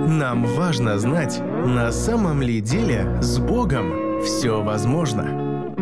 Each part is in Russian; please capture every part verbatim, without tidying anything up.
Нам важно знать, на самом ли деле с Богом все возможно.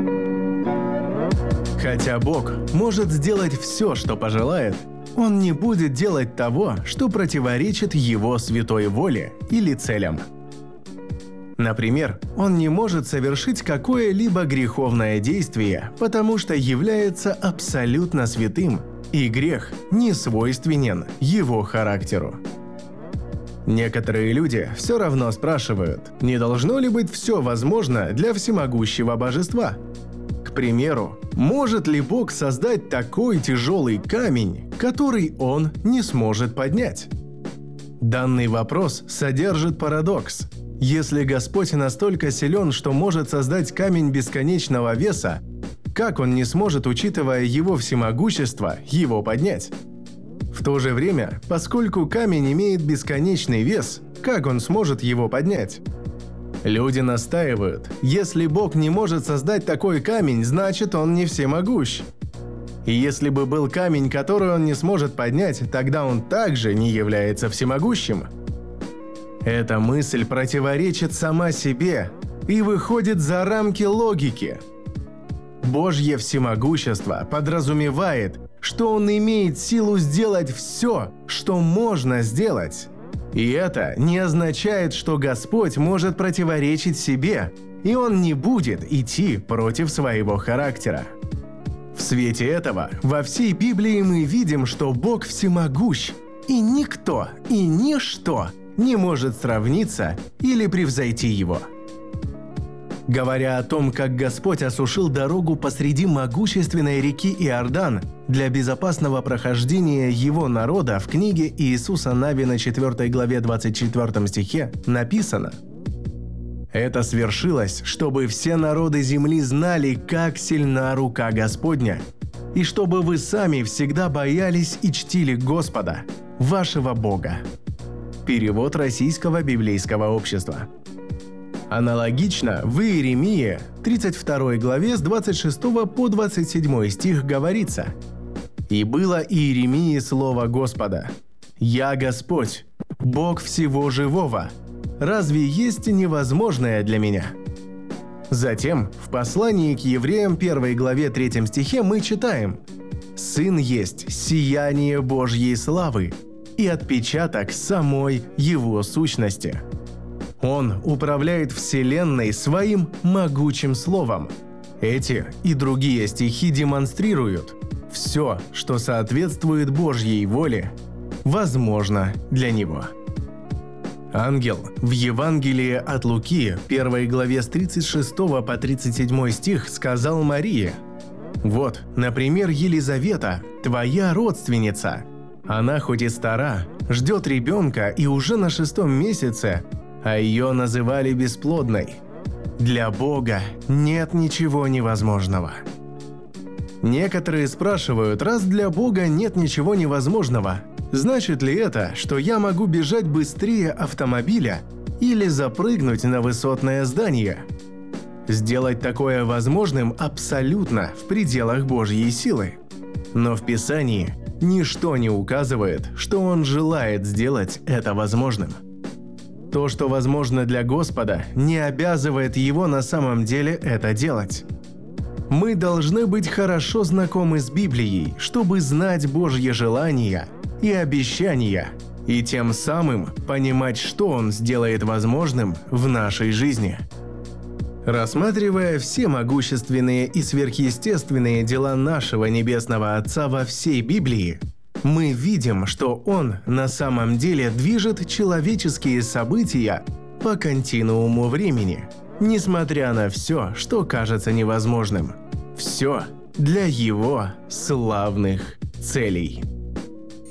Хотя Бог может сделать все, что пожелает, Он не будет делать того, что противоречит Его святой воле или целям. Например, Он не может совершить какое-либо греховное действие, потому что является абсолютно святым, и грех не свойственен Его характеру. Некоторые люди все равно спрашивают, не должно ли быть все возможно для всемогущего божества? К примеру, может ли Бог создать такой тяжелый камень, который Он не сможет поднять? Данный вопрос содержит парадокс. Если Господь настолько силен, что может создать камень бесконечного веса, как Он не сможет, учитывая Его всемогущество, его поднять? В то же время, поскольку камень имеет бесконечный вес, как Он сможет его поднять? Люди настаивают, если Бог не может создать такой камень, значит Он не всемогущ. И если бы был камень, который Он не сможет поднять, тогда Он также не является всемогущим. Эта мысль противоречит сама себе и выходит за рамки логики. Божье всемогущество подразумевает, что Он имеет силу сделать все, что можно сделать. И это не означает, что Господь может противоречить себе, и Он не будет идти против своего характера. В свете этого во всей Библии мы видим, что Бог всемогущ, и никто и ничто не может сравниться или превзойти Его. Говоря о том, как Господь осушил дорогу посреди могущественной реки Иордан для безопасного прохождения Его народа, в книге Иисуса Навина четвёртой главе двадцать четвёртом стихе написано: «Это свершилось, чтобы все народы земли знали, как сильна рука Господня, и чтобы вы сами всегда боялись и чтили Господа, вашего Бога». Перевод Российского библейского общества. Аналогично в Иеремии тридцать второй главе с двадцать шестого по двадцать седьмой стих говорится: «И было Иеремии слово Господа: «Я Господь, Бог всего живого. Разве есть невозможное для меня?» Затем в послании к евреям первой главе третьем стихе мы читаем: «Сын есть сияние Божьей славы и отпечаток самой Его сущности». Он управляет Вселенной своим могучим словом. Эти и другие стихи демонстрируют: все, что соответствует Божьей воле, возможно для Него. Ангел в Евангелии от Луки, первой главе с тридцать шестого по тридцать седьмой стих, сказал Марии: «Вот, например, Елизавета, твоя родственница. Она хоть и стара, ждет ребенка и уже на шестом месяце, а ее называли бесплодной. Для Бога нет ничего невозможного». Некоторые спрашивают, раз для Бога нет ничего невозможного, значит ли это, что я могу бежать быстрее автомобиля или запрыгнуть на высотное здание? Сделать такое возможным абсолютно в пределах Божьей силы. Но в Писании ничто не указывает, что Он желает сделать это возможным. То, что возможно для Господа, не обязывает Его на самом деле это делать. Мы должны быть хорошо знакомы с Библией, чтобы знать Божьи желания и обещания, и тем самым понимать, что Он сделает возможным в нашей жизни. Рассматривая все могущественные и сверхъестественные дела нашего Небесного Отца во всей Библии, мы видим, что Он на самом деле движет человеческие события по континууму времени, несмотря на все, что кажется невозможным. Все для Его славных целей.